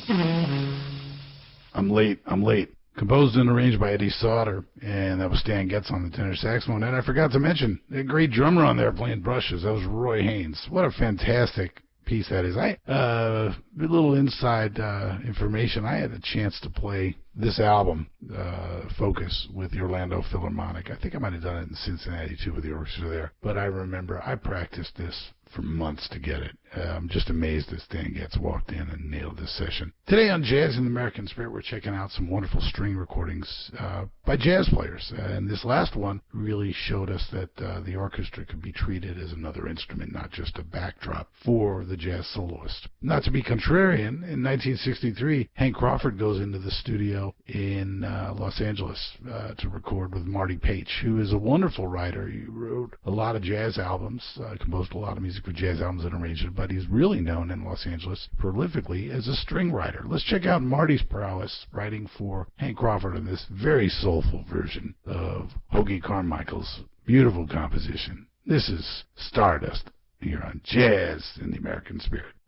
I'm late. Composed and arranged by Eddie Sauter, and that was Stan Getz on the tenor saxophone. And I forgot to mention, a great drummer on there playing brushes. That was Roy Haynes. What a fantastic piece that is. A little inside information. I had a chance to play this album, Focus, with the Orlando Philharmonic. I think I might have done it in Cincinnati, too, with the orchestra there. But I remember I practiced this for months to get it. I'm just amazed that Stan Getz walked in and nailed this session. Today on Jazz in the American Spirit, we're checking out some wonderful string recordings by jazz players. And this last one really showed us that the orchestra could be treated as another instrument, not just a backdrop for the jazz soloist. Not to be contrarian, in 1963, Hank Crawford goes into the studio in Los Angeles to record with Marty Paich, who is a wonderful writer. He wrote a lot of jazz albums, composed a lot of music for jazz albums and arranged it, but he's really known in Los Angeles prolifically as a string writer. Let's check out Marty's prowess writing for Hank Crawford in this very soulful version of Hoagy Carmichael's beautiful composition. This is Stardust here on Jazz in the American Spirit.